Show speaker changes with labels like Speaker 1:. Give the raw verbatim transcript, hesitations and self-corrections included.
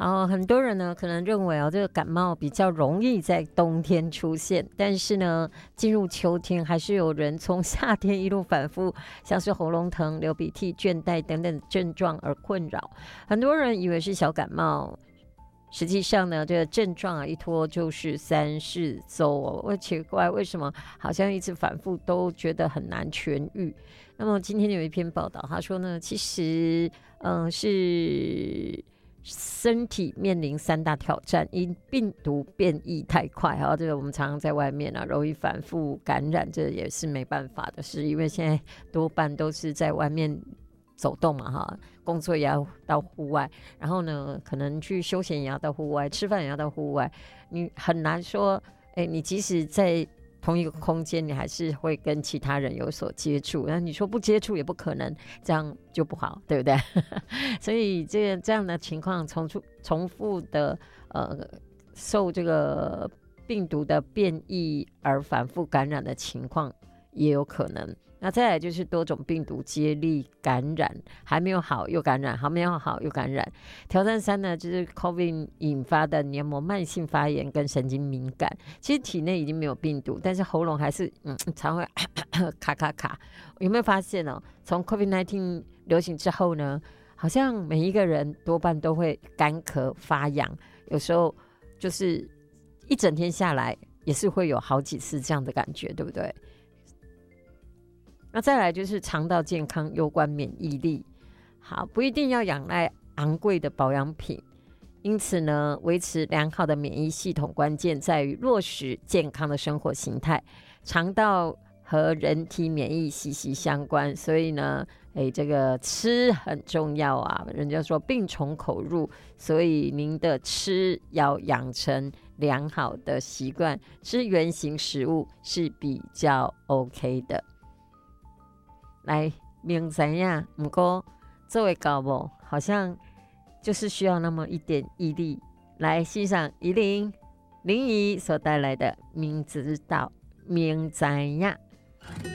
Speaker 1: 好，很多人呢可能认为哦，这个感冒比较容易在冬天出现，但是呢，进入秋天还是有人从夏天一路反复，像是喉咙疼、流鼻涕、倦怠等等症状而困扰。很多人以为是小感冒，实际上呢，这个症状啊一拖就是三四周哦。我奇怪，为什么好像一直反复都觉得很难痊愈？那么今天有一篇报道，他说呢，其实嗯、呃、是。身体面临三大挑战，因病毒变异太快哈，这个我们常常在外面啊，容易反复感染，这也是没办法的事，因为现在多半都是在外面走动嘛哈，工作也要到户外，然后呢，可能去休闲也要到户外，吃饭也要到户外，你很难说，哎，你即使在同一个空间，你还是会跟其他人有所接触。那你说不接触也不可能，这样就不好，对不对？所以这个这样的情况重复重复的呃受这个病毒的变异而反复感染的情况也有可能。那再来就是多种病毒接力感染，还没有好又感染，还没有好又感染。挑战三呢，就是 COVID 引发的黏膜慢性发炎跟神经敏感。其实体内已经没有病毒，但是喉咙还是嗯常会卡卡卡。有没有发现哦？从 COVID 十九 流行之后呢，好像每一个人多半都会干咳发痒，有时候就是一整天下来也是会有好几次这样的感觉，对不对？那再来就是肠道健康攸关免疫力，好，不一定要仰赖昂贵的保养品，因此呢，维持良好的免疫系统关键在于落实健康的生活形态。肠道和人体免疫息息相关，所以呢，哎，这个吃很重要啊。人家说病从口入，所以您的吃要养成良好的习惯，吃原型食物是比较 OK 的。来，明知呀，不过作为搞不，好像就是需要那么一点毅力。来欣赏宜玲林怡所带来的《明知道明知呀》。